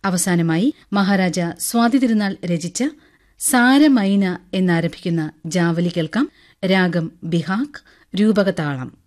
അവസാനമായി മഹാരാജ സ്വാതി തിരുനാൾ രചിച്ച സാരമൈന എന്നാരംഭിക്കുന്ന ജാവലി കേൾക്കാം. രാഗം ബിഹാക്, രൂപകതാളം.